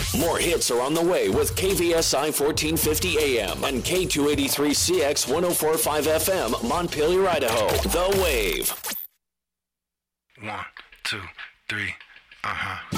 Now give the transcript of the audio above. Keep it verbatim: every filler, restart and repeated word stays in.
More hits are on the way with K V S I fourteen fifty A M and K two eighty-three C X ten forty-five F M, Montpelier, Idaho. The Wave. One, two, three, uh-huh.